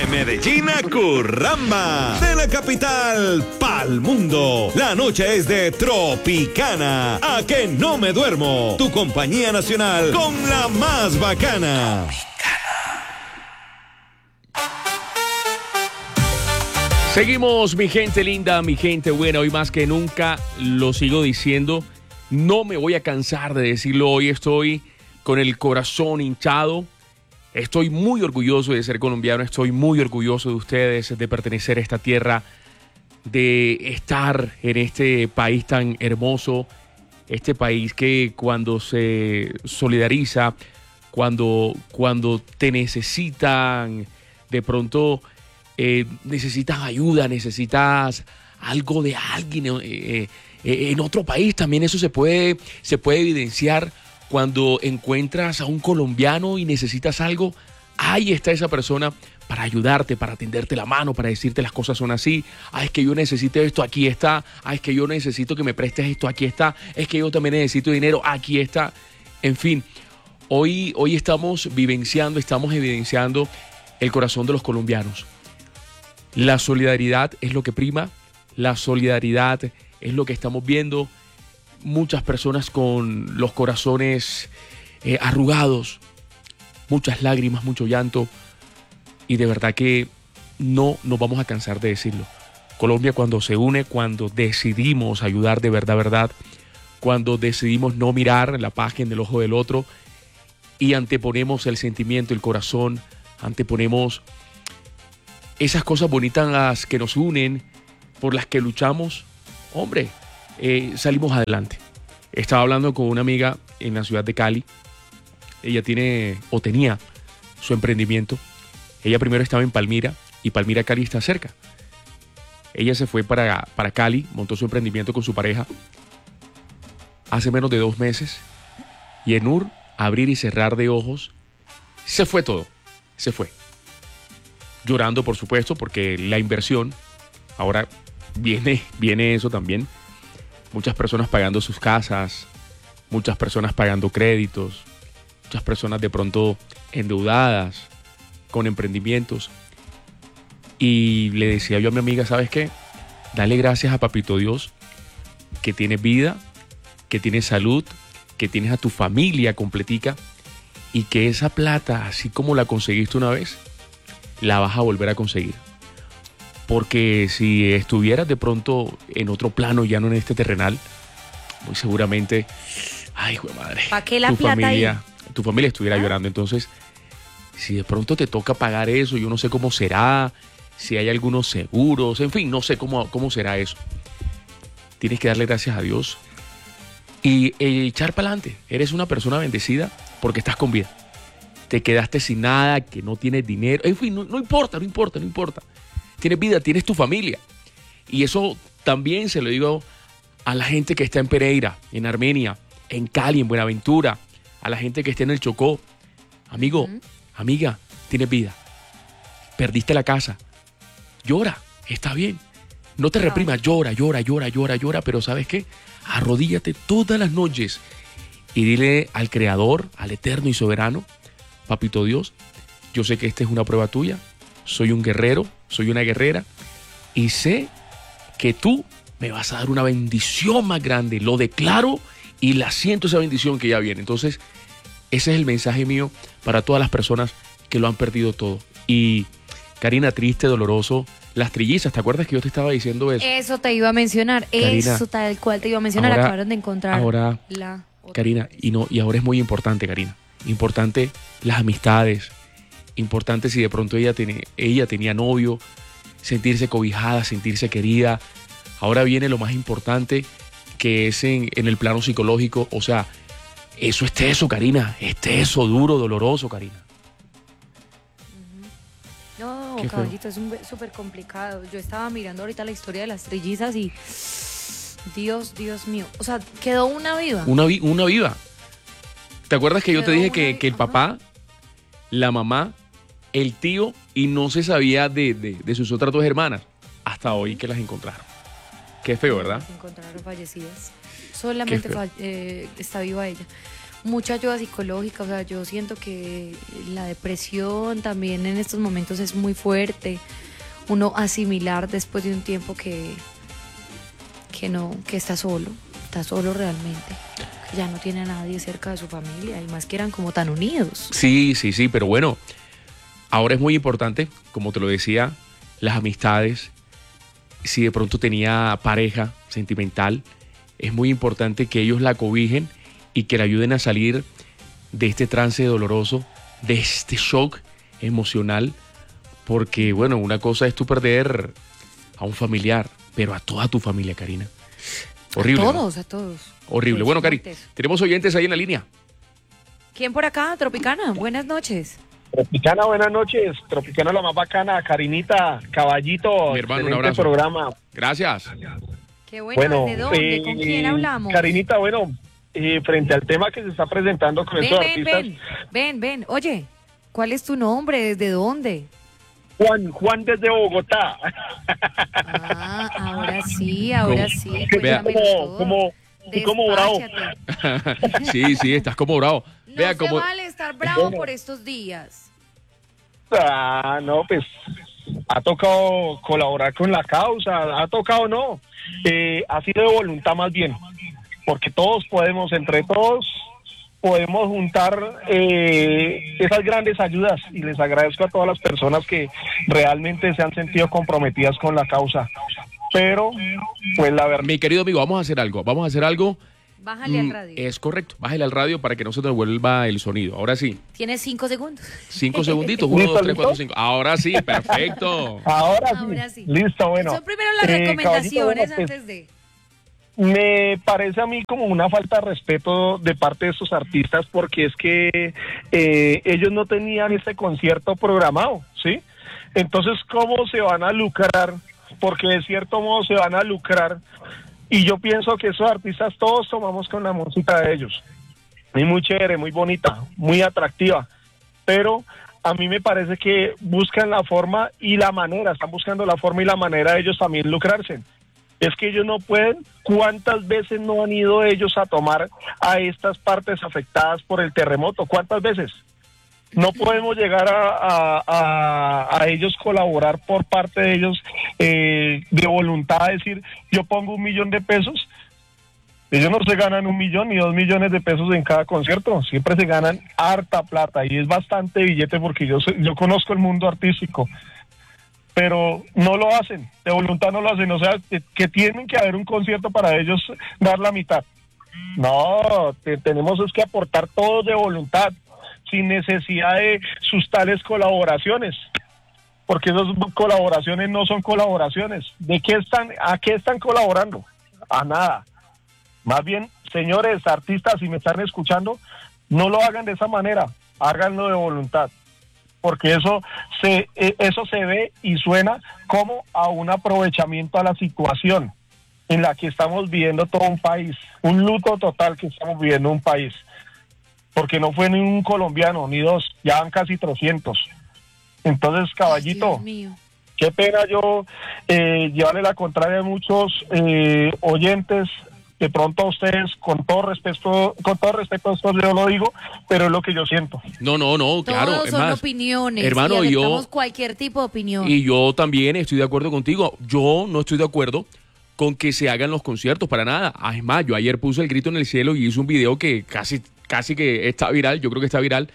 Medellín a Curramba, de la capital pa'l mundo. La noche es de Tropicana. A que no me duermo. Tu compañía nacional con la más bacana. Seguimos, mi gente linda, mi gente buena. Hoy más que nunca lo sigo diciendo. No me voy a cansar de decirlo. Hoy estoy con el corazón hinchado. Estoy muy orgulloso de ser colombiano. Estoy muy orgulloso de ustedes, de pertenecer a esta tierra, de estar en este país tan hermoso. Este país que cuando se solidariza, cuando te necesitan, de pronto necesitas ayuda, necesitas algo de alguien en otro país. También eso se puede evidenciar cuando encuentras a un colombiano y necesitas algo. Ahí está esa persona para ayudarte, para tenderte la mano, para decirte las cosas son así. Ah, es que yo necesito esto, aquí está. Ah, es que yo necesito que me prestes esto, aquí está. Es que yo también necesito dinero, aquí está. En fin, hoy estamos evidenciando el corazón de los colombianos. La solidaridad es lo que prima, la solidaridad es lo que estamos viendo. Muchas personas con los corazones arrugados, muchas lágrimas, mucho llanto, y de verdad que no nos vamos a cansar de decirlo. Colombia, cuando se une, cuando decidimos ayudar de verdad, cuando decidimos no mirar la paja en el ojo del otro y anteponemos el sentimiento, el corazón, anteponemos esas cosas bonitas que nos unen, por las que luchamos, hombre, salimos adelante. Estaba hablando con una amiga en la ciudad de Cali. Ella tenía su emprendimiento. Ella primero estaba en Palmira, y Palmira, Cali está cerca. Ella se fue para Cali, montó su emprendimiento con su pareja hace menos de 2 meses, y en un abrir y cerrar de ojos se fue todo, se fue. Llorando, por supuesto, porque la inversión, ahora viene eso también. Muchas personas pagando sus casas, muchas personas pagando créditos, muchas personas de pronto endeudadas con emprendimientos. Y le decía yo a mi amiga, ¿sabes qué? Dale gracias a Papito Dios que tienes vida, que tienes salud, que tienes a tu familia completica, y que esa plata, así como la conseguiste una vez, la vas a volver a conseguir. Porque si estuvieras de pronto en otro plano, ya no en este terrenal, muy seguramente, ay, hijo de madre, ¿para qué la plata ahí? Tu familia estuviera llorando. Entonces, si de pronto te toca pagar eso, yo no sé cómo será, si hay algunos seguros, en fin, no sé cómo será eso. Tienes que darle gracias a Dios y echar para adelante. Eres una persona bendecida porque estás con vida. Te quedaste sin nada, que no tienes dinero, en fin, no importa. Tienes vida, tienes tu familia. Y eso también se lo digo a la gente que está en Pereira, en Armenia, en Cali, en Buenaventura, a la gente que está en el Chocó. Amigo, amiga, tienes vida. Perdiste la casa. Llora, está bien. No te reprimas, llora, pero ¿sabes qué? Arrodíllate todas las noches y dile al Creador, al Eterno y Soberano: Papito Dios, yo sé que esta es una prueba tuya. Soy un guerrero, soy una guerrera, y sé que tú me vas a dar una bendición más grande. Lo declaro y la siento, esa bendición que ya viene. Entonces, ese es el mensaje mío para todas las personas que lo han perdido todo. Y Karina, triste, doloroso, las trillizas, ¿te acuerdas que yo te estaba diciendo eso? Eso te iba a mencionar, Karina, eso tal cual te iba a mencionar. Ahora, acabaron de encontrar ahora, la otra. Karina, y ahora es muy importante, Karina, importante las amistades, importante si de pronto ella tenía novio, sentirse cobijada, sentirse querida. Ahora viene lo más importante, que es en el plano psicológico. O sea, eso es teso, Karina, es teso, duro, doloroso, Karina. No, Qué caballito, es súper complicado. Yo estaba mirando ahorita la historia de las trillizas y Dios mío, o sea, quedó una viva. Una viva. ¿Te acuerdas que yo te dije que el ajá, papá, la mamá, el tío, y no se sabía de sus otras 2 hermanas? Hasta hoy que las encontraron. Qué feo, ¿verdad? Se encontraron fallecidas. Solamente está viva ella. mucha ayuda psicológica. O sea, yo siento que la depresión también en estos momentos es muy fuerte. Uno asimilar después de un tiempo que está solo realmente. Que ya no tiene a nadie cerca de su familia y más que eran como tan unidos. Sí, pero bueno, ahora es muy importante, como te lo decía, las amistades. Si de pronto tenía pareja sentimental, es muy importante que ellos la cobijen y que la ayuden a salir de este trance doloroso, de este shock emocional, porque bueno, una cosa es tú perder a un familiar, pero a toda tu familia, Karina. Horrible. A todos. Horrible. Bueno, Cari, tenemos oyentes ahí en la línea. ¿Quién por acá? Tropicana, buenas noches. Tropicana, buenas noches. Tropicana, la más bacana. Karinita, Caballito. Mi hermano, un abrazo. Programa. Gracias. Qué bueno. ¿De dónde? ¿Con quién hablamos? Karinita, frente al tema que se está presentando con estos artistas. Ven. Oye, ¿cuál es tu nombre? ¿Desde dónde? Juan desde Bogotá. Ahora sí. Vea, como bravo. Sí, estás como bravo. No Vea, se vale estar bravo por estos días. No, pues ha tocado colaborar con la causa, no. Ha sido de voluntad más bien, porque todos podemos, entre todos, podemos juntar esas grandes ayudas y les agradezco a todas las personas que realmente se han sentido comprometidas con la causa. Pero, pues la verdad... Mi querido amigo, vamos a hacer algo. Bájale al radio. Es correcto, bájale al radio para que no se te devuelva el sonido. Ahora sí. Tienes 5 segundos. 5 segunditos, 1, 2, 3, 4, 5. Ahora sí, perfecto. Ahora sí. Listo, bueno. Son primero las recomendaciones antes de... Me parece a mí como una falta de respeto de parte de estos artistas, porque es que ellos no tenían ese concierto programado, ¿sí? Entonces, ¿cómo se van a lucrar? Porque de cierto modo se van a lucrar, y yo pienso que esos artistas todos tomamos con la música de ellos. Es muy chévere, muy bonita, muy atractiva, pero a mí me parece que buscan la forma y la manera, están buscando la forma y la manera de ellos también lucrarse. Es que ellos no pueden. ¿Cuántas veces no han ido ellos a tomar a estas partes afectadas por el terremoto? ¿Cuántas veces? No podemos llegar a ellos colaborar por parte de ellos de voluntad, decir, yo pongo $1.000.000 de pesos. Ellos no se ganan 1 millón ni 2 millones de pesos en cada concierto, siempre se ganan harta plata y es bastante billete, porque yo conozco el mundo artístico. Pero no lo hacen, de voluntad no lo hacen, o sea, que tienen que haber un concierto para ellos dar la mitad. No, tenemos es que aportar todos de voluntad, sin necesidad de sus tales colaboraciones, porque esas colaboraciones no son colaboraciones. ¿A qué están colaborando? A nada. Más bien, señores artistas, si me están escuchando, no lo hagan de esa manera, háganlo de voluntad, porque eso se ve y suena como a un aprovechamiento a la situación en la que estamos viviendo todo un país, un luto total que estamos viviendo un país, porque no fue ni un colombiano, ni dos, ya van casi 300. Entonces, Caballito, qué pena yo llevarle la contraria a muchos oyentes. De pronto a ustedes, con todo respeto, esto yo lo digo, pero es lo que yo siento. No, claro. Todos son opiniones, hermano, y aceptamos cualquier tipo de opinión. Y yo también estoy de acuerdo contigo. Yo no estoy de acuerdo con que se hagan los conciertos, para nada. Es más, yo ayer puse el grito en el cielo y hice un video que casi que está viral, yo creo que está viral,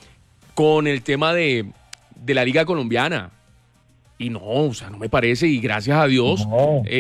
con el tema de la Liga Colombiana. Y no, o sea, no me parece, y gracias a Dios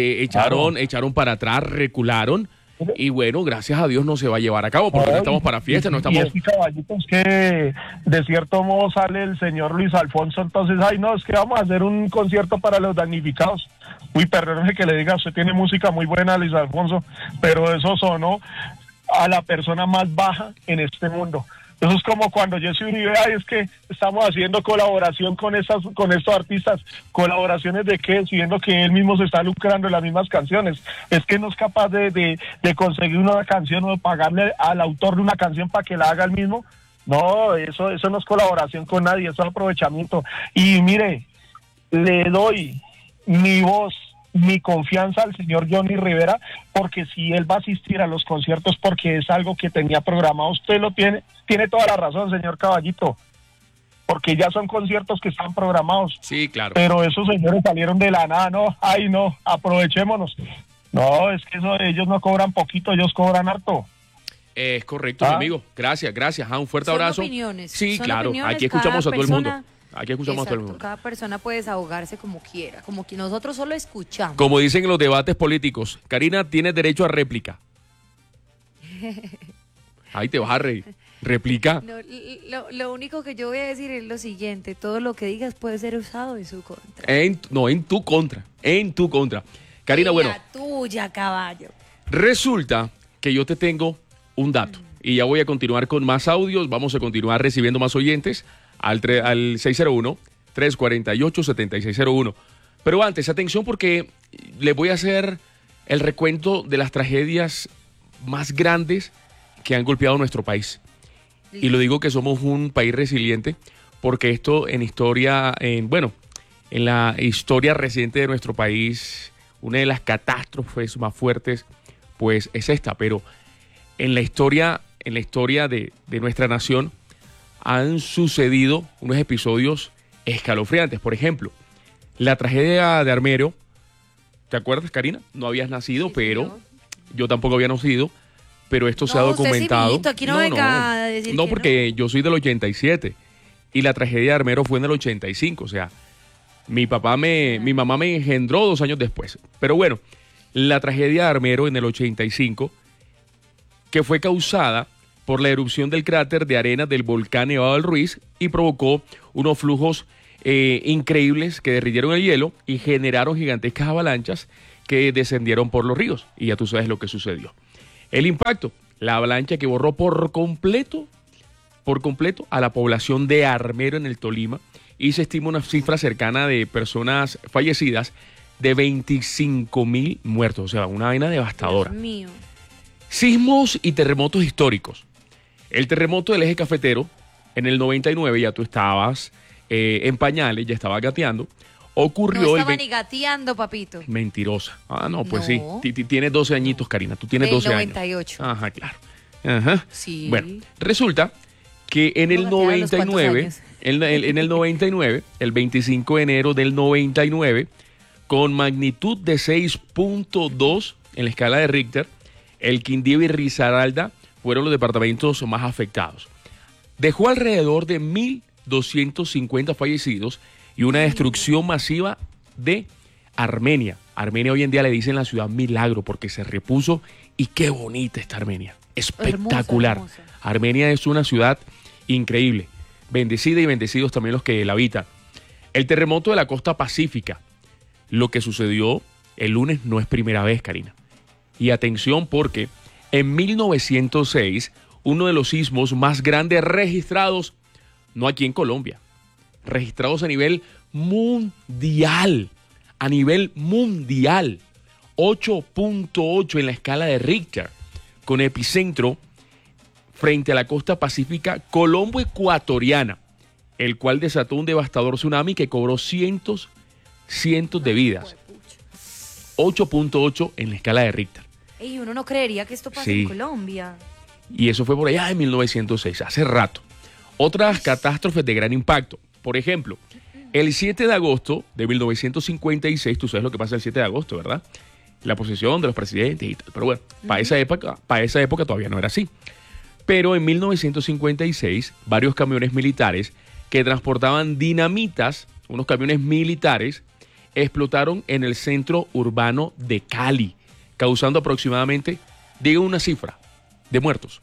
echaron para atrás, recularon, y bueno, gracias a Dios no se va a llevar a cabo, porque no estamos para fiesta, no estamos... Y es que, Caballito, es que de cierto modo sale el señor Luis Alfonso, entonces, es que vamos a hacer un concierto para los damnificados. Uy, perdóneme que le diga, usted tiene música muy buena, Luis Alfonso, pero eso sonó a la persona más baja en este mundo. Eso es como cuando Jesse Uribe, es que estamos haciendo colaboración con estos artistas. ¿Colaboraciones de qué? Siendo que él mismo se está lucrando en las mismas canciones. Es que no es capaz de conseguir una canción o de pagarle al autor de una canción para que la haga él mismo. No, eso no es colaboración con nadie, eso es aprovechamiento. Y mire, le doy mi voz, mi confianza al señor Johnny Rivera, porque si él va a asistir a los conciertos porque es algo que tenía programado, usted lo tiene toda la razón, señor Caballito, porque ya son conciertos que están programados. Sí, claro. Pero esos señores salieron de la nada, no, ay no, aprovechémonos. No, es que ellos no cobran poquito, ellos cobran harto. Es correcto, mi amigo. Gracias. Un fuerte abrazo. Opiniones. Sí, Son claro. opiniones, Aquí escuchamos a todo el mundo. Aquí escuchamos a todo el Exacto, mundo. cada persona puede desahogarse como quiera, como que nosotros solo escuchamos. Como dicen en los debates políticos, Karina tiene derecho a réplica. Ahí te vas a reír. ¿Réplica? No, lo único que yo voy a decir es lo siguiente: todo lo que digas puede ser usado en su contra. En tu contra. En tu contra. Karina, Y bueno, la tuya, caballo. resulta que yo te tengo un dato. Y ya voy a continuar con más audios. Vamos a continuar recibiendo más oyentes al 601-348-7601. Pero antes, atención, porque les voy a hacer el recuento de las tragedias más grandes que han golpeado nuestro país. Y lo digo que somos un país resiliente porque esto en la historia reciente de nuestro país, una de las catástrofes más fuertes, pues es esta. Pero en la historia de nuestra nación han sucedido unos episodios escalofriantes. Por ejemplo, la tragedia de Armero. ¿Te acuerdas, Karina? No habías nacido, Sí, pero señor. yo tampoco había nacido. Pero esto se ha documentado. Usted sí, aquí no venga a decir no, que porque yo soy del 87 y la tragedia de Armero fue en el 85. O sea, mi mamá me engendró 2 años después. Pero bueno, la tragedia de Armero en el 85, que fue causada por la erupción del cráter de arena del volcán Nevado del Ruiz y provocó unos flujos increíbles que derritieron el hielo y generaron gigantescas avalanchas que descendieron por los ríos. Y ya tú sabes lo que sucedió. El impacto, la avalancha que borró por completo a la población de Armero en el Tolima, y se estima una cifra cercana de personas fallecidas de 25.000 muertos. O sea, una vaina devastadora. Dios mío. Sismos y terremotos históricos. El terremoto del eje cafetero en el 99, ya tú estabas en pañales, ya estabas gateando. Ocurrió No estaba ni gateando, papito. Mentirosa. Ah, no, pues No. sí. Tienes 12 añitos, Karina. Tú tienes Del 12 98. años. Ajá, claro. Ajá. Sí. Bueno, resulta que en el ¿Cómo gatea a los cuántos 99, años? en el 99, el 25 de enero del 99, con magnitud de 6.2 en la escala de Richter, el Quindío y Risaralda fueron los departamentos más afectados. Dejó alrededor de 1.250 fallecidos y una destrucción masiva de Armenia. Armenia hoy en día le dicen la ciudad milagro porque se repuso, y qué bonita está Armenia. Espectacular. Hermosa, hermosa. Armenia es una ciudad increíble, bendecida y bendecidos también los que la habitan. El terremoto de la costa pacífica. Lo que sucedió el lunes no es primera vez, Karina. Y atención, porque en 1906, uno de los sismos más grandes registrados, no aquí en Colombia, registrados a nivel mundial, 8.8 en la escala de Richter, con epicentro frente a la costa pacífica colombo-ecuatoriana, el cual desató un devastador tsunami que cobró cientos de vidas. 8.8 en la escala de Richter. Ey, uno no creería que esto pasa Sí. en Colombia. Y eso fue por allá en 1906, hace rato. Otras catástrofes de gran impacto. Por ejemplo, el 7 de agosto de 1956, tú sabes lo que pasa el 7 de agosto, ¿verdad? La posesión de los presidentes y tal. Pero bueno, para esa época todavía no era así. Pero en 1956, varios camiones militares que transportaban dinamitas, unos camiones militares, explotaron en el centro urbano de Cali, causando aproximadamente, diga una cifra, de muertos.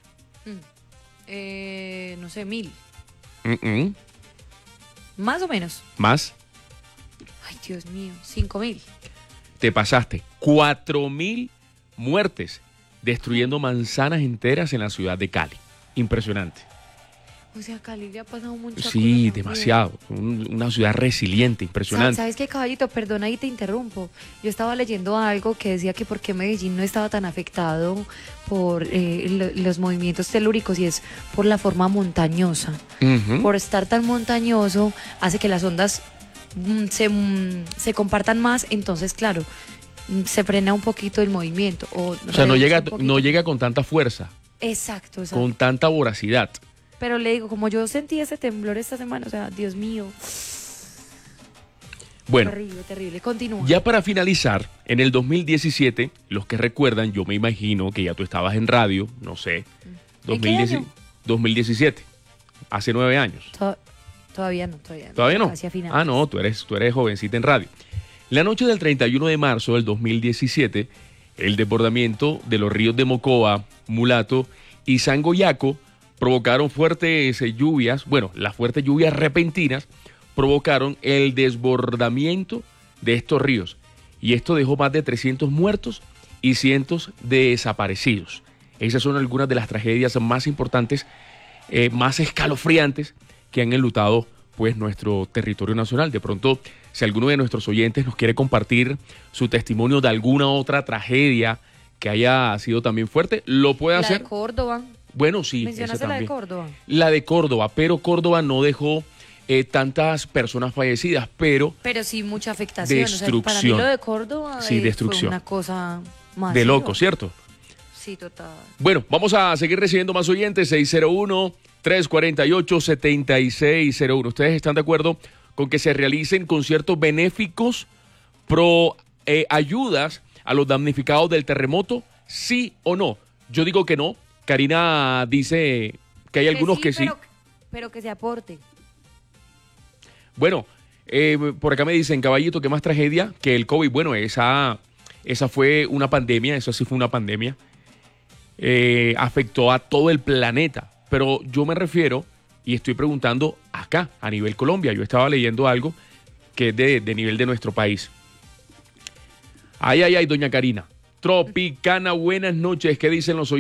No sé, 1.000. Mm-mm. Más o menos. Más, Ay, Dios mío, 5.000. te pasaste. 4.000 muertes destruyendo manzanas enteras en la ciudad de Cali. Impresionante. O sea, Cali le ha pasado mucho. Sí, demasiado. Una ciudad resiliente, impresionante. ¿Sabes qué, caballito? Perdona y te interrumpo. Yo estaba leyendo algo que decía que por qué Medellín no estaba tan afectado por los movimientos telúricos, y es por la forma montañosa. Ujú. Por estar tan montañoso hace que las ondas se compartan más, entonces claro, se frena un poquito el movimiento. O sea, no llega con tanta fuerza. Exacto. Con tanta voracidad. Pero le digo, como yo sentí ese temblor esta semana, o sea, Dios mío. Bueno, terrible. Continúa. Ya para finalizar, en el 2017, los que recuerdan, yo me imagino que ya tú estabas en radio, no sé, 2017, hace 9 años. Todavía no. ¿Todavía no? Hacia finales. Ah, no, tú eres jovencita en radio. La noche del 31 de marzo del 2017, el desbordamiento de los ríos de Mocoa, Mulato y Sangoyaco provocaron fuertes lluvias, las fuertes lluvias repentinas provocaron el desbordamiento de estos ríos. Y esto dejó más de 300 muertos y cientos de desaparecidos. Esas son algunas de las tragedias más importantes, más escalofriantes que han enlutado pues nuestro territorio nacional. De pronto, si alguno de nuestros oyentes nos quiere compartir su testimonio de alguna otra tragedia que haya sido también fuerte, lo puede hacer. La de Córdoba. Bueno, sí. ¿Mencionaste la de Córdoba? La de Córdoba, pero Córdoba no dejó tantas personas fallecidas, pero sí mucha afectación. Destrucción. O sea, para mí lo de Córdoba destrucción. fue una cosa más de loco, ¿cierto? Sí, total. Bueno, vamos a seguir recibiendo más oyentes. 601-348-7601. ¿Ustedes están de acuerdo con que se realicen conciertos benéficos pro ayudas a los damnificados del terremoto? ¿Sí o no? Yo digo que no. Karina dice que hay algunos que sí. Pero que se aporte. Bueno, por acá me dicen, Caballito, ¿qué más tragedia que el COVID? Bueno, esa fue una pandemia, eso sí fue una pandemia. Afectó a todo el planeta. Pero yo me refiero, y estoy preguntando acá, a nivel Colombia. Yo estaba leyendo algo que es de nivel de nuestro país. Ay, doña Karina. Tropicana, buenas noches. ¿Qué dicen los oyentes?